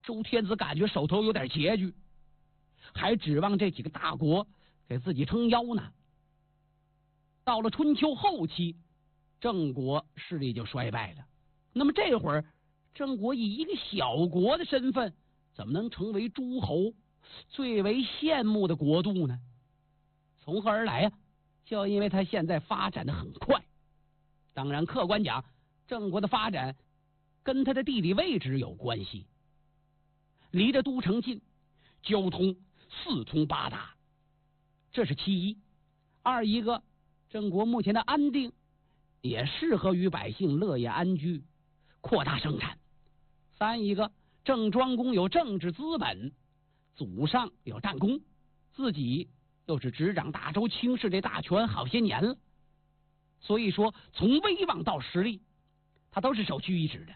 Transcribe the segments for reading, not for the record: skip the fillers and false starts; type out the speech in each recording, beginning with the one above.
周天子感觉手头有点拮据，还指望这几个大国给自己撑腰呢。到了春秋后期，郑国势力就衰败了。那么这会儿，郑国以一个小国的身份，怎么能成为诸侯最为羡慕的国度呢？从何而来呀？就因为他现在发展的很快。当然，客观讲，郑国的发展跟他的地理位置有关系。离着都城近，交通四通八达，这是其一。二一个，郑国目前的安定也适合于百姓乐业安居，扩大生产。三一个，郑庄公有政治资本，祖上有战功，自己又是执掌大周卿士这大权好些年了，所以说从威望到实力，他都是首屈一指的。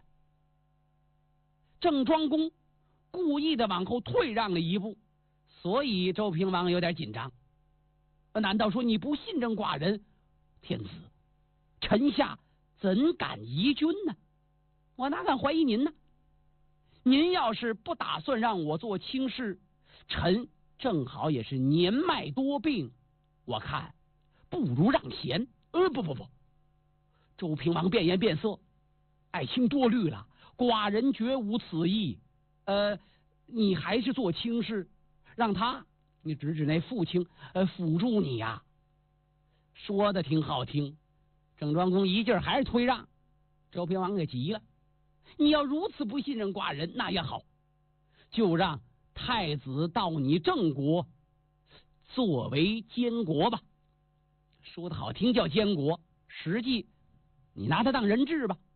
郑庄公故意的往后退让了一步，所以周平王有点紧张。难道说你不信任寡人？天子，臣下怎敢疑君呢？我哪敢怀疑您呢？您要是不打算让我做卿士，臣正好也是年迈多病，我看不如让贤。不，周平王变颜变色，爱卿多虑了，寡人绝无此意。你还是做卿士，让他，你指指那父亲，辅助你呀。说的挺好听，郑庄公一劲儿还是推让，周平王给急了。你要如此不信任寡人，那也好，就让太子到你郑国作为监国吧。说的好听叫监国，实际你拿他当人质吧。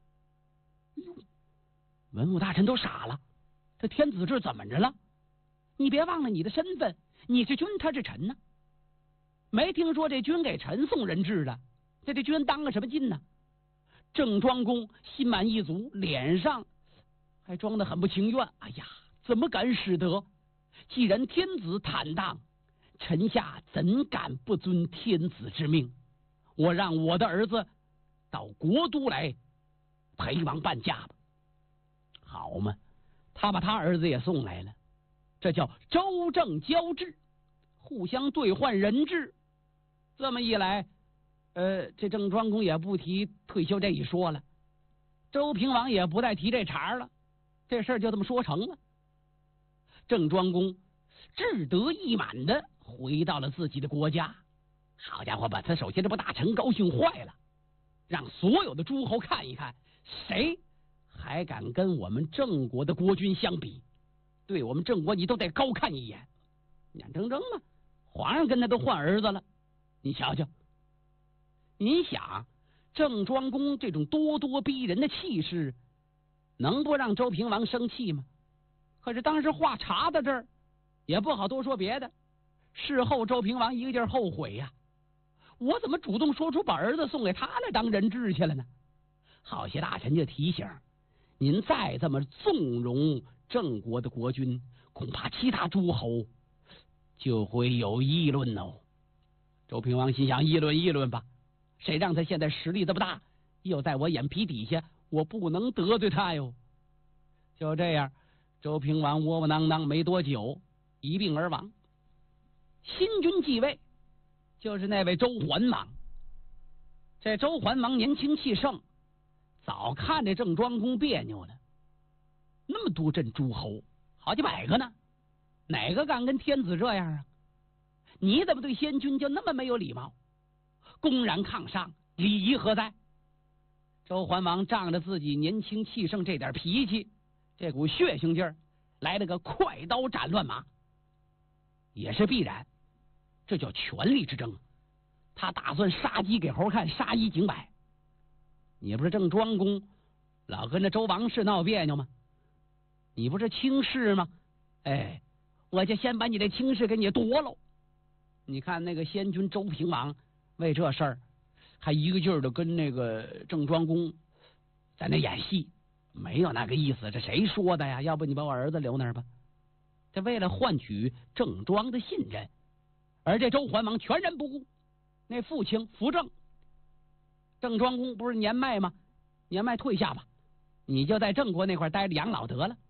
文武大臣都傻了，这天子这怎么着了？你别忘了你的身份，你是君，他是臣呢。没听说这君给臣送人质的，这君当个什么劲呢？郑庄公心满意足，脸上还装得很不情愿。哎呀，怎么敢使得？既然天子坦荡，臣下怎敢不遵天子之命？我让我的儿子到国都来陪王伴驾吧。好嘛，他把他儿子也送来了，这叫周郑交质，互相兑换人质。这么一来，这郑庄公也不提退休这一说了，周平王也不再提这茬了，这事儿就这么说成了。郑庄公志得意满的回到了自己的国家。好家伙，把他手下这部大臣高兴坏了，让所有的诸侯看一看，谁还敢跟我们郑国的国君相比？对我们郑国你都得高看一眼。眼睁睁的，皇上跟他都换儿子了，你瞧瞧。您想，郑庄公这种咄咄逼人的气势，能不让周平王生气吗？可是当时话查到这儿，也不好多说别的。事后周平王一个劲儿后悔呀，我怎么主动说出把儿子送给他来当人质去了呢？好些大臣就提醒，您再这么纵容郑国的国君，恐怕其他诸侯就会有议论哦。周平王心想，议论吧，谁让他现在实力这么大，又在我眼皮底下，我不能得罪他哟。就这样，周平王窝窝囊囊没多久一病而亡。新君继位，就是那位周桓王。这周桓王年轻气盛，早看这郑庄公别扭了。那么多镇诸侯，好几百个呢，哪个敢跟天子这样啊？你怎么对先君就那么没有礼貌？公然抗上，礼仪何在？周桓王仗着自己年轻气盛这点脾气，这股血性劲儿，来了个快刀斩乱麻。也是必然，这叫权力之争。他打算杀鸡给猴看，杀一儆百。你不是郑庄公老跟着周王室闹别扭吗？你不是卿士吗？哎，我就先把你的卿士给你夺喽。你看那个先君周平王为这事儿还一个劲儿的跟那个郑庄公在那演戏，没有那个意思，这谁说的呀？要不你把我儿子留那儿吧。这为了换取郑庄的信任，而这周桓王全然不顾。那父亲扶正，郑庄公不是年迈吗？年迈退下吧，你就在郑国那块待着养老得了。